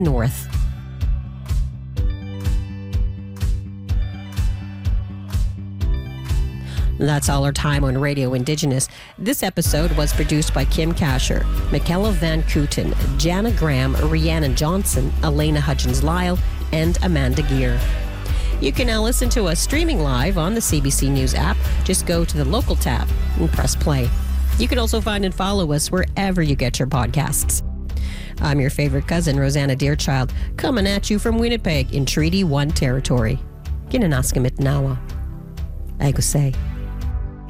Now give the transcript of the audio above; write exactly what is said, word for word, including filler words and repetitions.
North. That's all our time on Radio Indigenous. This episode was produced by Kim Kasher, Michaela Van Kooten, Jana Graham, Rhiannon Johnson, Elena Hudgens-Lyle, and Amanda Gear. You can now listen to us streaming live on the C B C News app. Just go to the local tab and press play. You can also find and follow us wherever you get your podcasts. I'm your favorite cousin, Rosanna Deerchild, coming at you from Winnipeg in Treaty one territory. Ginanaskimit Nawa. I go say.